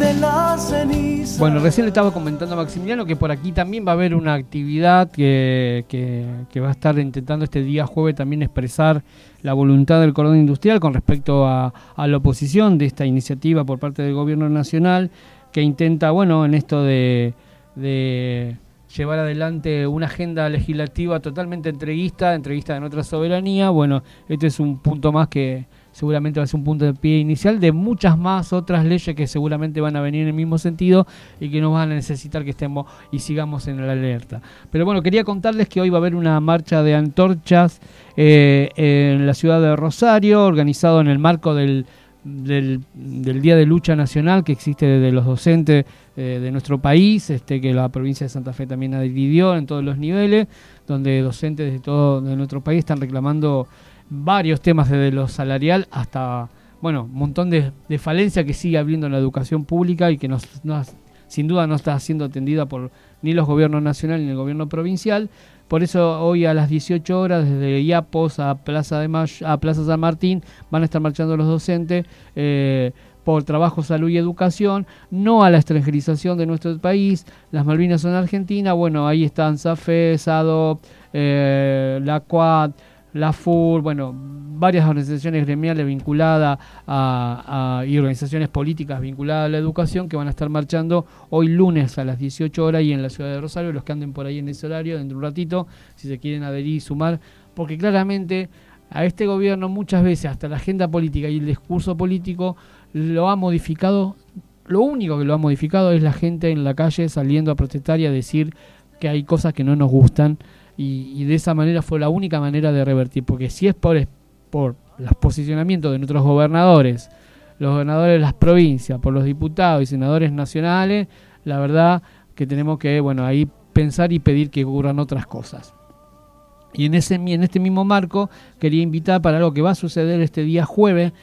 de la ceniza. Bueno, recién le estaba comentando a Maximiliano que por aquí también va a haber una actividad que va a estar intentando este día jueves también expresar la voluntad del cordón industrial con respecto a la oposición de esta iniciativa por parte del gobierno nacional, que intenta, bueno, en esto de llevar adelante una agenda legislativa totalmente entreguista de nuestra soberanía. Bueno, este es un punto más que seguramente va a ser un punto de pie inicial de muchas más otras leyes que seguramente van a venir en el mismo sentido y que nos van a necesitar que estemos y sigamos en la alerta. Pero bueno, quería contarles que hoy va a haber una marcha de antorchas en la ciudad de Rosario, organizado en el marco del Día de Lucha Nacional que existe de los docentes de nuestro país, que la provincia de Santa Fe también adhirió en todos los niveles, donde docentes de todo de nuestro país están reclamando varios temas, desde lo salarial hasta, bueno, un montón de falencia que sigue habiendo en la educación pública y que sin duda no está siendo atendida por ni los gobiernos nacionales ni el gobierno provincial. Por eso hoy a las 18 horas desde Iapos a Plaza San Martín van a estar marchando los docentes por trabajo, salud y educación, no a la extranjerización de nuestro país. Las Malvinas son Argentina. Bueno, ahí están SAFE, SADO, la CUAD, la FUR, bueno, varias organizaciones gremiales vinculadas y organizaciones políticas vinculadas a la educación que van a estar marchando hoy lunes a las 18 horas y en la ciudad de Rosario. Los que anden por ahí en ese horario, dentro de un ratito, si se quieren adherir y sumar, porque claramente a este gobierno muchas veces hasta la agenda política y el discurso político lo ha modificado. Lo único que lo ha modificado es la gente en la calle saliendo a protestar y a decir que hay cosas que no nos gustan. Y de esa manera fue la única manera de revertir, porque si es por los posicionamientos de nuestros gobernadores, los gobernadores de las provincias, por los diputados y senadores nacionales, la verdad que tenemos que, bueno, ahí pensar y pedir que ocurran otras cosas. Y en este mismo marco quería invitar para algo que va a suceder este día jueves,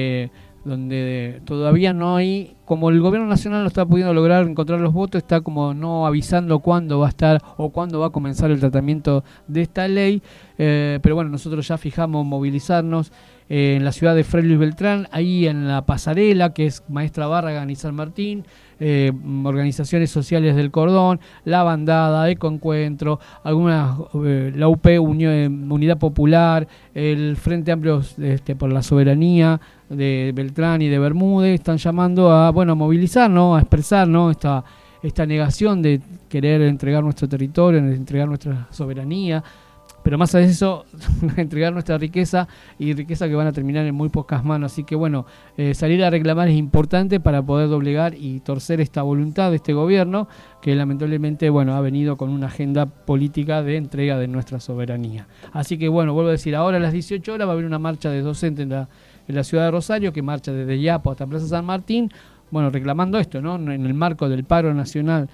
donde todavía no hay, como el gobierno nacional no está pudiendo lograr encontrar los votos, está como no avisando cuándo va a estar o cuándo va a comenzar el tratamiento de esta ley, pero bueno, nosotros ya fijamos movilizarnos en la ciudad de Fray Luis Beltrán, ahí en la pasarela, que es Maestra Bárraga y San Martín, organizaciones sociales del Cordón, la Bandada, Ecoencuentro, algunas, la UP, Unidad Popular, el Frente Amplio por la Soberanía de Beltrán y de Bermúdez, están llamando a, bueno, a movilizarnos, a expresarnos esta negación de querer entregar nuestro territorio, de entregar nuestra soberanía, pero más allá de eso, entregar nuestra riqueza y riqueza que van a terminar en muy pocas manos. Así que bueno, salir a reclamar es importante para poder doblegar y torcer esta voluntad de este gobierno que lamentablemente, bueno, ha venido con una agenda política de entrega de nuestra soberanía. Así que bueno, vuelvo a decir, ahora a las 18 horas va a haber una marcha de docentes en la ciudad de Rosario, que marcha desde Iapos hasta Plaza San Martín, bueno, reclamando esto, ¿no? En el marco del paro nacional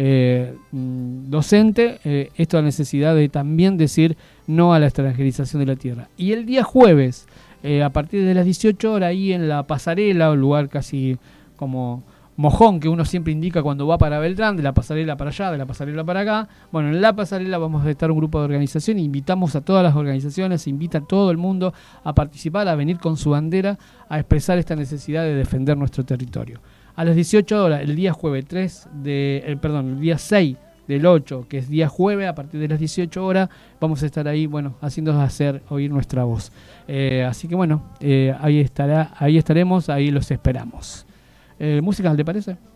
docente, esto, la necesidad de también decir no a la extranjerización de la tierra. Y el día jueves, a partir de las 18 horas, ahí en la pasarela, un lugar casi como mojón que uno siempre indica cuando va para Beltrán, de la pasarela para allá, de la pasarela para acá. Bueno, en la pasarela vamos a estar un grupo de organizaciones, invitamos a todas las organizaciones, invita a todo el mundo a participar, a venir con su bandera, a expresar esta necesidad de defender nuestro territorio. A las 18 horas, el día jueves el día 6 del 8, que es día jueves, a partir de las 18 horas, vamos a estar ahí, bueno, haciéndonos oír nuestra voz. Así que bueno, ahí estaremos, ahí los esperamos. ¿Música, te parece?